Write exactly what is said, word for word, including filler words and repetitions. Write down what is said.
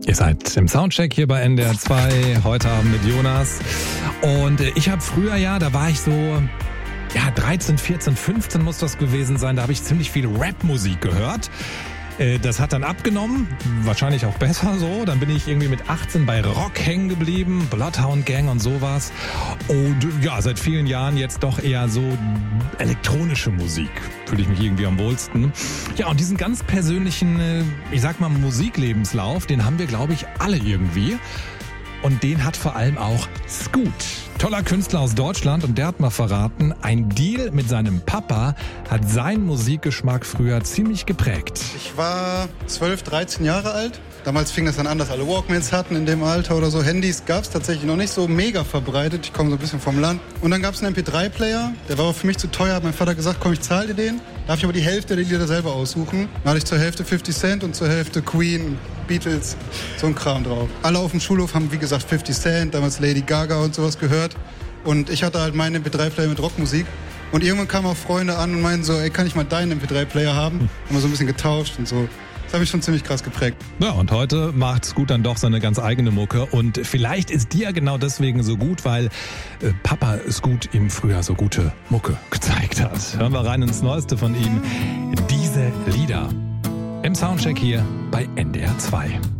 Ihr seid im Soundcheck hier bei N D R zwei, heute Abend mit Jonas. Und ich habe früher ja, da war ich so, ja dreizehn, vierzehn, fünfzehn muss das gewesen sein, da habe ich ziemlich viel Rap-Musik gehört. Das hat dann abgenommen, wahrscheinlich auch besser so. Dann bin ich irgendwie mit achtzehn bei Rock hängen geblieben, Bloodhound Gang und sowas. Und ja, seit vielen Jahren jetzt doch eher so elektronische Musik. Fühle ich mich irgendwie am wohlsten. Ja, und diesen ganz persönlichen, ich sag mal, Musiklebenslauf, den haben wir, glaube ich, alle irgendwie. Und den hat vor allem auch Scoot. Toller Künstler aus Deutschland, und der hat mal verraten, ein Deal mit seinem Papa hat seinen Musikgeschmack früher ziemlich geprägt. Ich war zwölf, dreizehn Jahre alt. Damals fing das dann an, dass alle Walkmans hatten in dem Alter oder so. Handys gab es tatsächlich noch nicht so mega verbreitet. Ich komme so ein bisschen vom Land. Und dann gab es einen M P drei Player. Der war aber für mich zu teuer. Hat mein Vater gesagt, komm, ich zahle dir den. Darf ich aber die Hälfte der Lieder selber aussuchen. Dann hatte ich zur Hälfte fifty Cent und zur Hälfte Queen, Beatles, so ein Kram drauf. Alle auf dem Schulhof haben, wie gesagt, fifty Cent, damals Lady Gaga und sowas gehört. Und ich hatte halt meinen M P drei Player mit Rockmusik. Und irgendwann kamen auch Freunde an und meinten so, ey, kann ich mal deinen M P drei Player haben? Haben wir so ein bisschen getauscht und so. Das hat mich schon ziemlich krass geprägt. Ja, und heute macht Scoot dann doch seine ganz eigene Mucke. Und vielleicht ist die ja genau deswegen so gut, weil äh, Papa Scoot ihm früher so gute Mucke gezeigt hat. Hören wir rein ins Neueste von ihm. Diese Lieder. Im Soundcheck hier bei N D R zwei.